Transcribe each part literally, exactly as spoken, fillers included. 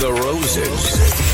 the Roses.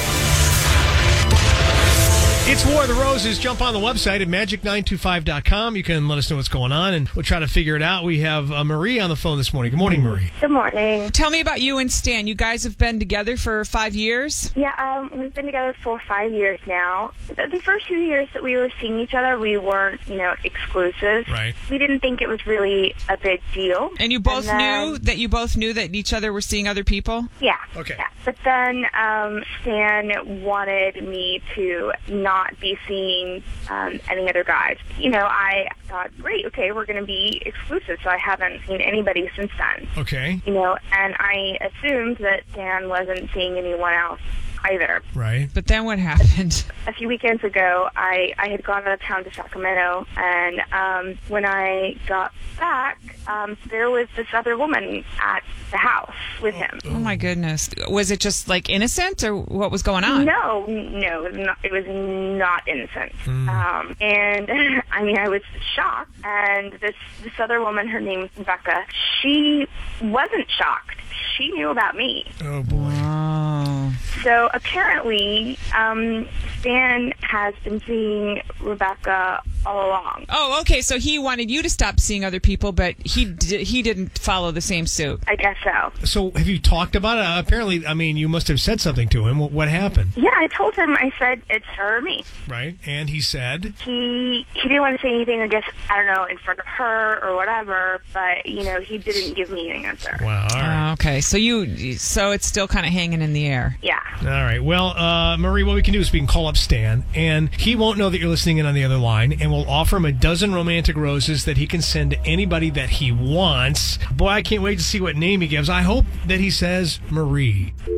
It's War of the Roses. Jump on the website at magic nine two five dot com. You can let us know what's going on, and we'll try to figure it out. We have uh, Marie on the phone this morning. Good morning, Marie. Good morning. Tell me about you and Stan. You guys have been together for five years? Yeah, um, we've been together for five years now. The, the first few years that we were seeing each other, we weren't, you know, exclusive. Right. We didn't think it was really a big deal. And you both And then- knew that you both knew that each other were seeing other people? Yeah. Okay. Yeah. But then um, Stan wanted me to not be seeing um, any other guys. You know, I thought, great, okay, we're going to be exclusive, so I haven't seen anybody since then. Okay. You know, and I assumed that Stan wasn't seeing anyone else either. Right. But then what happened? A few weekends ago, I, I had gone out of town to Sacramento, and um, when I got back, um, there was this other woman at the house with him. Oh, my goodness. Was it just, like, innocent, or what was going on? No, no, it was not, it was not innocent. Um, and, I mean, I was shocked, and this, this other woman, her name was Rebecca, she wasn't shocked. She knew about me. Oh, boy. Oh. So apparently, um, Stan has been seeing Rebecca all along. Oh, okay, so he wanted you to stop seeing other people, but he d- he didn't follow the same suit. I guess so. So have you talked about it? Uh, apparently, I mean, you must have said something to him. What, what happened? Yeah, I told him, I said, it's her or me. Right. And he said? He he didn't want to say anything, I guess, I don't know, in front of her or whatever, but, you know, he didn't give me an answer. Wow. All right. Oh, okay, so you so it's still kind of hanging in the air. Yeah. All right. Well, uh, Marie, what we can do is we can call up Stan, and he won't know that you're listening in on the other line, and we'll offer him a dozen romantic roses that he can send to anybody that he wants. Boy, I can't wait to see what name he gives. I hope that he says Marie.